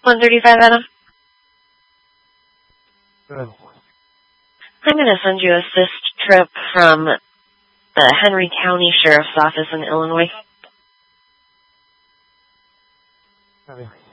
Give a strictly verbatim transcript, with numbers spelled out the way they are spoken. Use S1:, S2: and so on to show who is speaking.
S1: one thirty-five, Adam.
S2: Good.
S1: I'm going to send you a assist trip from the Henry County Sheriff's Office in Illinois.
S2: Okay.